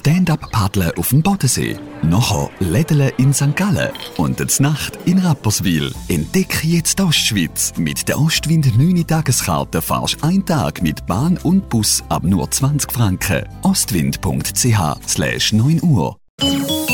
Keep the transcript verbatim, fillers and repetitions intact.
Stand-up-Paddeln auf dem Bodensee. Nachher Lädele in Sankt Gallen und die Nacht in Rapperswil. Entdecke jetzt die Ostschweiz. Mit der Ostwind neun Tageskarte fahrst du einen Tag mit Bahn und Bus ab nur zwanzig Franken. ostwind punkt c h slash neun Uhr